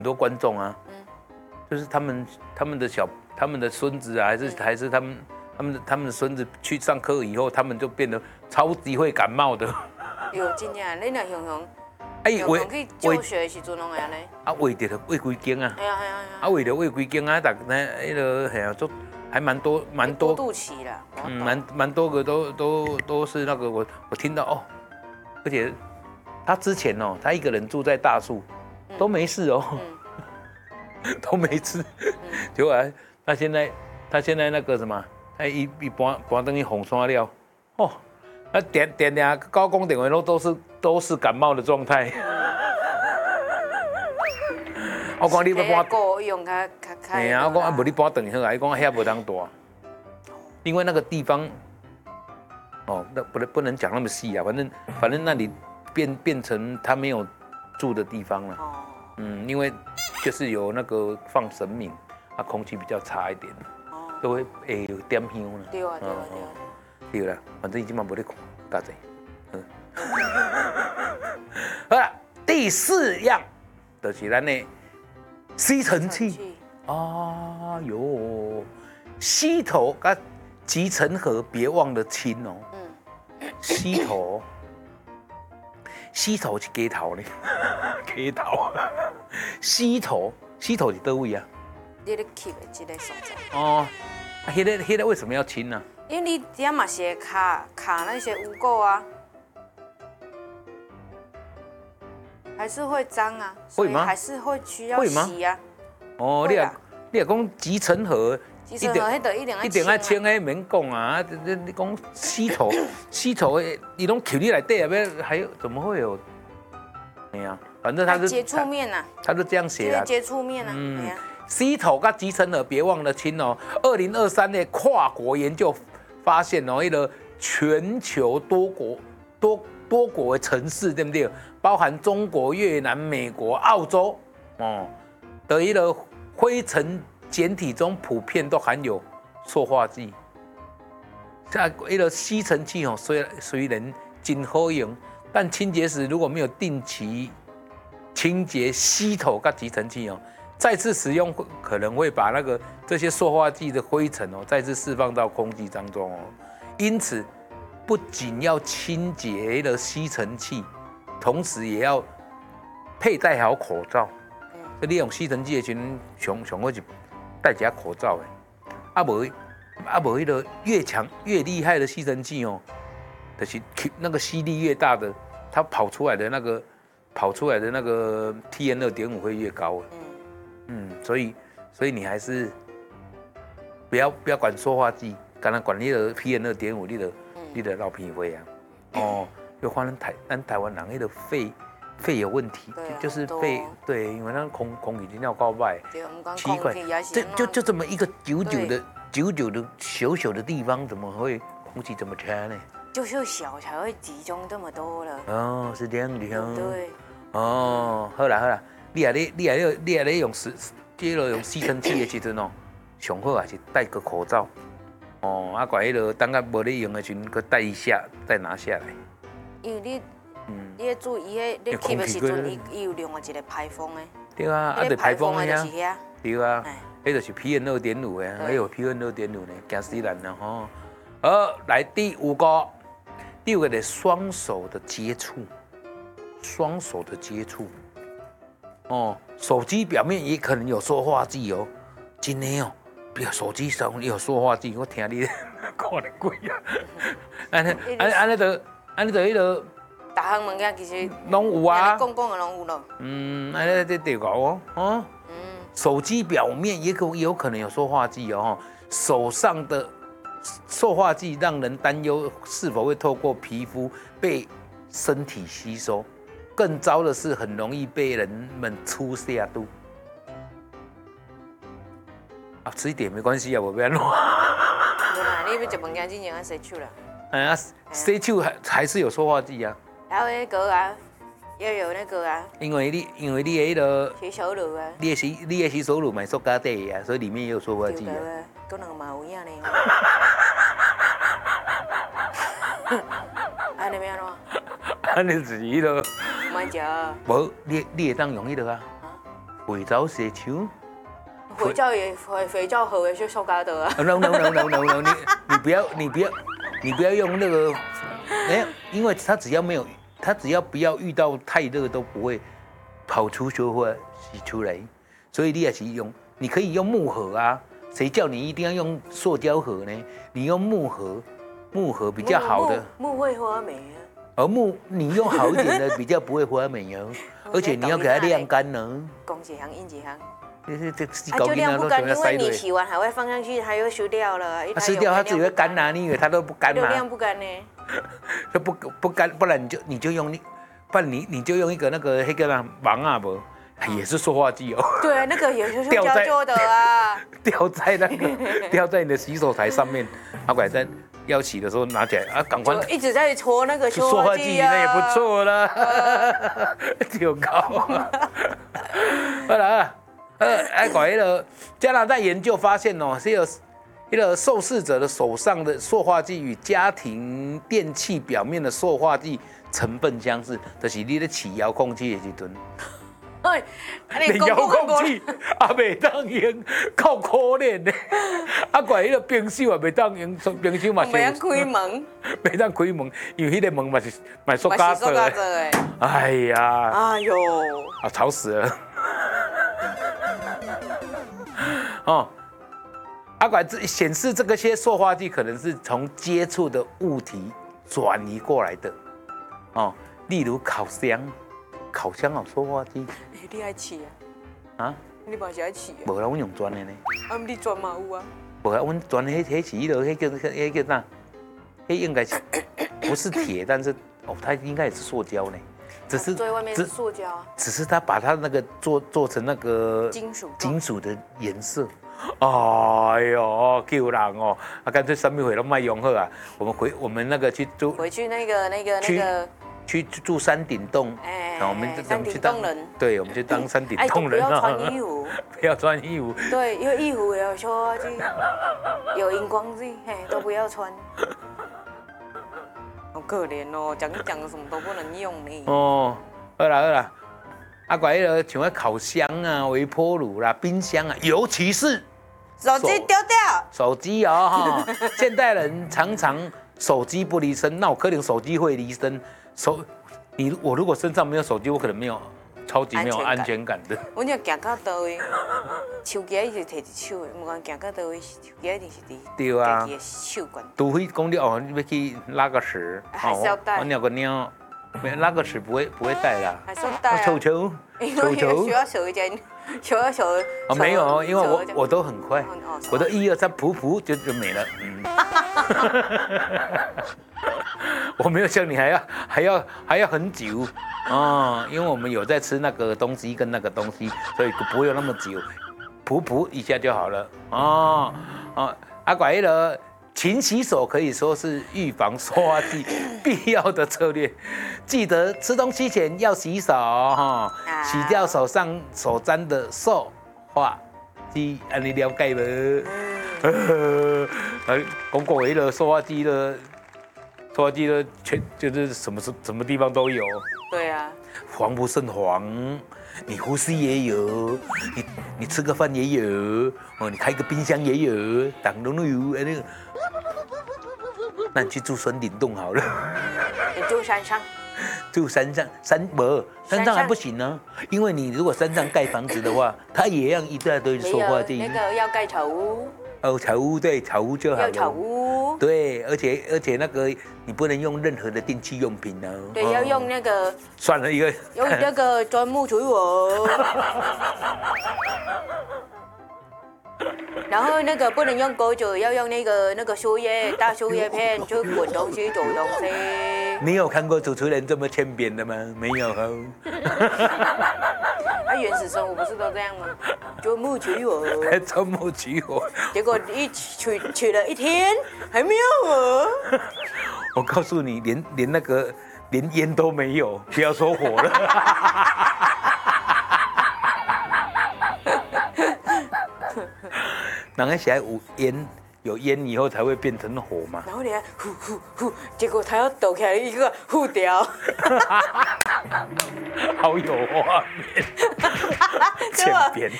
多观众啊，就是他们的孙子啊，还是他们的孙子去上课以后，他们就变得超级会感冒的。 有真正，你若雄雄， 哎， 雄去就学的时阵拢会安尼。 啊，喂着喂几间啊， 哎呀。 啊，喂着喂几间啊，迄个系啊，还蛮多。 过渡期啦。 蛮多个都是那个我听到哦，而且他之前哦，他一个人住在大树，都没事哦，都没事。结果他现在那个什么，他一搬等于红山了，哦，那点高公点位都是感冒的状态。我讲你要搬， 用较。 哎呀，我讲无你搬等好啊，伊讲遐无当大，因为那个地方，哦，那不能讲那么细啊，反正那里变成他没有住的地方了。因为就是有那个放神明，啊，空气比较差一点，都会有点香了。对啦，反正已经嘛无咧看，大姐。好了，第4样就是咱的吸尘器。啊哟，吸头跟集成盒别忘了清哦。吸头是鸡头呢，鸡头。吸头是倒位啊？ 你咧吸的这个所在。 哦，迄个为什么要清呢？ 因为你底下嘛是会卡那些污垢啊，还是会脏啊， 会吗？ 还是会需要洗啊。 哦，你也讲集成盒， 一定要清的，免讲啊！你讲吸头的，你拢扣你内底啊，还有怎么会有？哎呀，反正它是接触面啊， 它就这样写啦。 接触面啊， 吸头跟集成盒别忘了清哦。2023年跨国研究发现哦，一个全球多国的城市，对不对？包含中国、越南、美国、澳洲哦的一个灰尘简体中普遍都含有塑化剂。一个吸尘器哦，虽然真好用，但清洁时如果没有定期清洁吸头跟集尘器哦，再次使用可能会把这些塑化剂的灰尘哦再次释放到空气当中哦。因此，不仅要清洁的吸尘器，同时也要佩戴好口罩。你用吸尘器的时候，上好是戴一下口罩的。无迄个越强越厉害的吸尘器哦，就是那个吸力越大的，它跑出来的那个 TN2.5 会越高。所以你还是不要管塑化剂，干那管你的 TN2.5，你的老皮灰啊。哦，就发现咱台湾人那个肺有问题，就是肺对，因为那空气真的够坏，奇怪，就这么一个久久的小的地方，怎么会空气这么差呢？ 就是小才会集中这么多了。 哦，是这样的哦。 对。 哦，好啦，你咧用吸尘器的时阵哦，上好也是戴个口罩。哦，啊，管迄个等下无咧用的时阵，佮戴一下，再拿下来。 因为你咧注意迄咧吸的时阵，伊有另外一个排风的。 对啊，啊，就排风的就是遐。 对啊，迄就是 PM2.5的，还有 PM2.5呢，惊死人了吼。好，来第5个是双手的接触。哦，手机表面也可能有塑化剂哦，真的哦，比如手机上有塑化剂，我听你看得贵啊。安尼就迄个。 大项物件其实拢有啊， 讲的拢有咯。 安尼这对搞哦，手机表面也有可能有塑化剂哦，手上的塑化剂让人担忧是否会透过皮肤被身体吸收，更糟的是很容易被人们出下肚。啊，吃一点没关系啊，我不要弄。 无啦，你要食物件之前要洗手啦。 哎呀，洗手还是有塑化剂啊。 还有那个啊，要有那个啊。因为你的那个洗手乳啊。 你的洗手乳买塑胶袋的啊，所以里面也有塑化剂啊。 可能嘛有影呢。安尼要安怎？ 安尼就是迄个。 莫食。 无，你会当用迄个啊。 肥皂洗手。 肥皂盒也是塑胶的啊。 No， 你不要用那个，因为它只要不要遇到太热都不会跑出雪花洗出来，所以你也是用，你可以用木盒啊，谁叫你一定要用塑胶盒呢？你用木盒比较好的。 木会发霉啊。 而你用好一点的比较不会发霉哦，而且你要给它晾干呢。 讲一行印一行。 就晾不干，因为你洗完还会放上去，它又湿掉了。 湿掉它自己会干呐，你以为它都不干吗？ 晾不干呢？ 就不干，不然你就用不然你就用一个那个那个网啊不，也是塑化剂哦。 对，那个也是塑胶做的啊。 掉在你的洗手台上面，阿拐在要洗的时候拿起来啊，赶快一直在搓那个塑化剂那也不错了，就高。好了。加拿大研究发现哦，一个受试者的手上的塑化剂与家庭电器表面的塑化剂成分相似，就是你咧饲遥控器的时阵，连遥控器也袂当用，够可怜的。怪迄个冰箱也袂当用，冰箱嘛是袂当开门， 袂当开门，因为迄个门嘛是塑胶做的。哎呀， 哎呦， 啊吵死了。哦，显示这些塑化剂可能是从接触的物体转移过来的，哦，例如烤箱有塑化剂。 你爱试啊？ 啊？ 你嘛是爱试啊？ 无啦，阮用砖的呢。 啊，你砖嘛有啊？ 无啦，阮砖迄是迄叫啥？迄应该是不是铁，但是它应该也是塑胶呢。只是最外面是塑胶啊， 只是他把它那个做成那个金属的颜色，哎呦，救人哦！干脆3回都卖用好啊！我们那个去住， 回去那个去住山顶洞， 我们去当人， 对，我们去当山顶洞人啊！不要穿衣服， 不要穿衣服， 对，因为衣服也有塑化剂，有荧光剂，都不要穿。好可怜哦，讲什么都不能用呢。 哦，好啦，迄个像烤箱啊、微波炉啦、冰箱啊，尤其是手机丢掉。 手机哦，现代人常常手机不离身，那我可能手机会离身。我如果身上没有手机，我可能超级没有安全感的。 我就行到倒位，手机一直摕一手的，不管行到倒位，手机一定是伫家己的手管。 除非讲你你要去拉个屎， 还是要带。 我尿个尿，拉个屎不会带啦。 还是要带啊。 球需要手一点，手。 哦，没有，因为我都很快，我都1、2、3噗就没了。我没有像你还要很久哦，因为我们有在吃那个东西跟那个东西，所以不会有那么久，噗一下就好了哦。拐了，勤洗手可以说是预防塑化剂必要的策略。记得吃东西前要洗手哈，洗掉手上所沾的塑化剂，你了解无？讲过一个塑化剂的就是什么地方都有。 对啊， 防不胜防，你呼吸也有，你吃个饭也有，你开个冰箱也有，当都有。那你去住山顶洞好了。 你住山上？ 住山上，山上还不行呢，因为你如果山上盖房子的话，它也要一大堆塑化剂。 那个要盖草屋。 哦，草屋对，草屋就好了。 要草屋。 对，而且那个你不能用任何的电器用品哦。 对，要用那个。 算了一个。 用那个钻木取火。然后那个不能用锅子，要用那个树叶大树叶片去滚东西煮东西。 你有看过主持人这么欠扁的吗？没有哦。 原始生物不是都这样吗？钻木取火。 钻木取火。 结果取了1天还没有火。 我告诉你，连烟都没有，不要说火了。人家写有烟以后才会变成火嘛。 然后你还呼，结果他要抖开一个呼掉。 好有画面，欠扁。